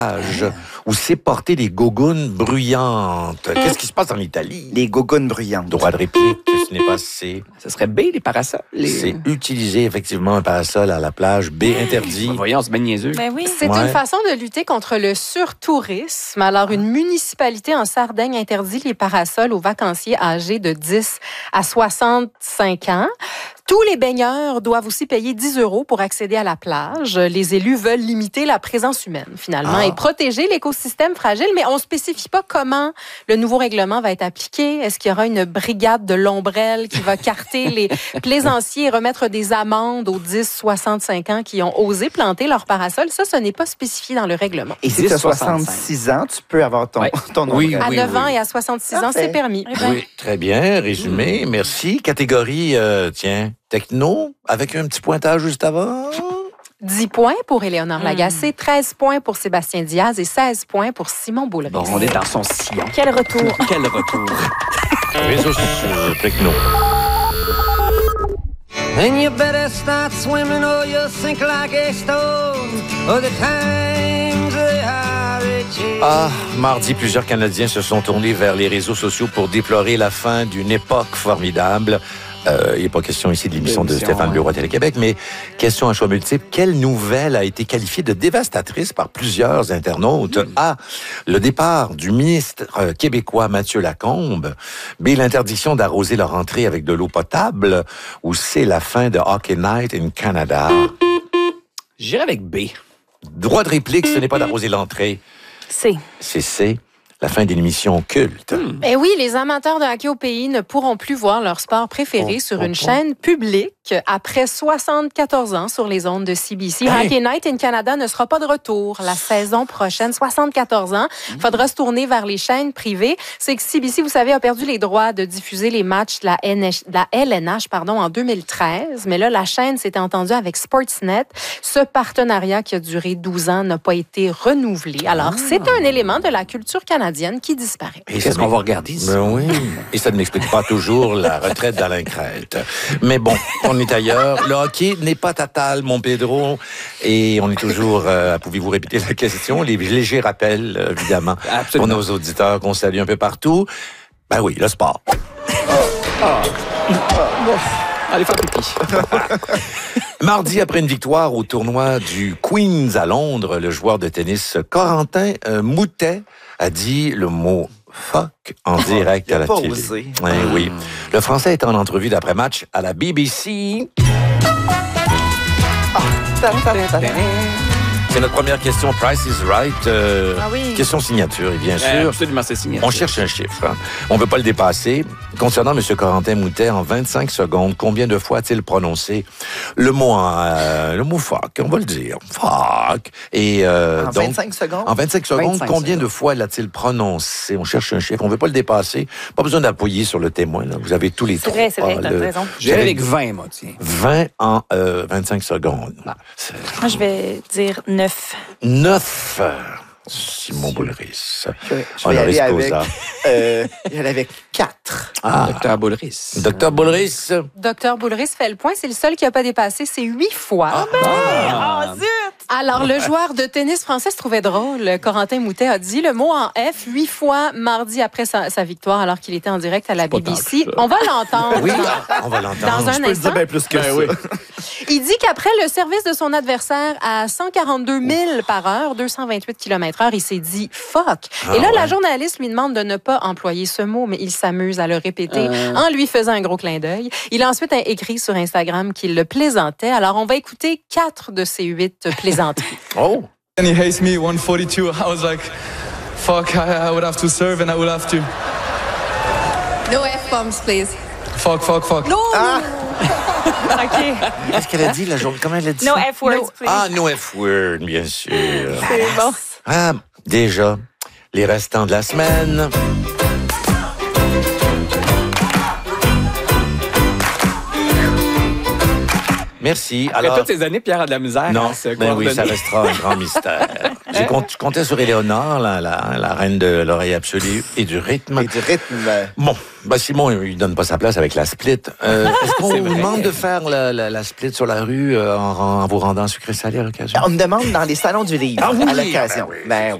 où s'est porté les gougounes bruyantes. Qu'est-ce qui se passe en Italie? Les gougounes bruyantes. Droit de réplique, ce n'est pas C. Ce serait B, les parasols. C'est utiliser effectivement un parasol à la plage. B, interdit. Voyons, c'est bien niaiseux. Ben oui. C'est une façon de lutter contre le surtourisme. Alors, une municipalité en Sardaigne interdit les parasols aux vacanciers âgés de 10 à 65 ans. Tous les baigneurs doivent aussi payer 10 € pour accéder à la plage. Les élus veulent limiter la présence humaine, finalement, et protéger l'écosystème fragile, mais on ne spécifie pas comment le nouveau règlement va être appliqué. Est-ce qu'il y aura une brigade de l'ombrelle qui va carter les plaisanciers et remettre des amendes aux 10-65 ans qui ont osé planter leur parasol? Ça, ce n'est pas spécifié dans le règlement. Et si tu as 66 ans, tu peux avoir ton ombrelle. À 9 ans et à 66 ans, c'est permis. Oui, très bien, résumé, merci. Catégorie, techno, avec un petit pointage juste avant. 10 points pour Éléonore Lagacé, 13 points pour Sébastien Diaz et 16 points pour Simon Boulris. Bon, on est dans son sillon. Quel retour. Quel retour. Réseaux sociaux, techno. And you better start swimming or you'll sink like a stone. Oh, the times they are itchy. Mardi, plusieurs Canadiens se sont tournés vers les réseaux sociaux pour déplorer la fin d'une époque formidable. Il n'est pas question ici de l'émission de Stéphane Bureau à Télé-Québec, mais question à choix multiple. Quelle nouvelle a été qualifiée de dévastatrice par plusieurs internautes? A, le départ du ministre québécois Mathieu Lacombe. B, l'interdiction d'arroser leur entrée avec de l'eau potable. Ou C, la fin de Hockey Night in Canada. J'irai avec B. Droit de réplique, ce n'est pas d'arroser l'entrée. C. C'est C. La fin d'une émission culte. Eh oui, les amateurs de hockey au pays ne pourront plus voir leur sport préféré sur une chaîne publique après 74 ans sur les ondes de CBC. Hockey Night in Canada ne sera pas de retour la saison prochaine. 74 ans. Il faudra se tourner vers les chaînes privées. C'est que CBC, vous savez, a perdu les droits de diffuser les matchs de la LNH en 2013. Mais là, la chaîne s'était entendue avec Sportsnet. Ce partenariat qui a duré 12 ans n'a pas été renouvelé. Alors, c'est un élément de la culture canadienne qui disparaît. Et qu'est-ce qu'on va regarder ici? Ben oui. Et ça ne m'explique pas toujours la retraite d'Alain Crête. Mais bon, on est ailleurs. Le hockey n'est pas total, mon Pedro. Et on est toujours... pouvez-vous répéter la question? Les légers rappels, évidemment, pour nos auditeurs qu'on salue un peu partout. Ben oui, le sport. Allez faire pipi. Mardi, après une victoire au tournoi du Queen's à Londres, le joueur de tennis Corentin Moutet a dit le mot « fuck » en direct à la télé. Oui. Le Français est en entrevue d'après-match à la BBC. C'est notre première question, Price is Right. Question signature, et bien sûr. Absolument, c'est signature. On cherche un chiffre. On ne veut pas le dépasser. Concernant M. Corentin Moutet, en 25 secondes, combien de fois a-t-il prononcé le mot fuck? On va le dire. Fuck. Et, en 25 secondes? En 25 secondes, combien de fois l'a-t-il prononcé? On cherche un chiffre. On ne veut pas le dépasser. Pas besoin d'appuyer sur le témoin. Là. Vous avez tous les trois. C'est vrai, t'as raison. J'irai avec 20, moi, tiens. 20 en 25 secondes. Moi, je vais dire 9. 9. Simon Boulris. Je vais aller avec 4. Docteur Boulris. Docteur Boulris. Docteur Boulris fait le point. C'est le seul qui n'a pas dépassé. C'est 8 fois. Zut! Alors, le joueur de tennis français se trouvait drôle. Corentin Moutet a dit le mot en F 8 fois mardi après sa victoire alors qu'il était en direct à la BBC. On va l'entendre. Oui, on va l'entendre. Dans un instant. Dire bien plus que ça. Oui. Il dit qu'après le service de son adversaire à 142 000 par heure, 228 km/h, il s'est dit « fuck ». Et là, la journaliste lui demande de ne pas employer ce mot, mais il s'amuse à le répéter en lui faisant un gros clin d'œil. Il a ensuite écrit sur Instagram qu'il le plaisantait. Alors, on va écouter 4 de ces 8 plaisanteries. Oh! And he hates me, 142. I was like, fuck, I would have to serve and I would have to. No F-bombs, please. Fuck. No! OK. Qu'est-ce qu'elle a dit, la journée? Comment elle a dit No ça? F-words, please. Ah, no F-word, bien sûr. C'est bon. Ah, déjà, les restants de la semaine. Merci. Après Alors, toutes ces années, Pierre a de la misère non, à se ben oui, ça coordonner. restera un grand mystère. Je comptais sur Éléonore, la reine de l'oreille absolue et du rythme. Et du rythme. Bon, ben Simon, il donne pas sa place avec la split. Est-ce qu'on C'est vous vrai. demande de faire la split sur la rue en vous rendant sucré salé à l'occasion? On me demande dans les salons du livre Ah oui, à l'occasion. ben oui. Ben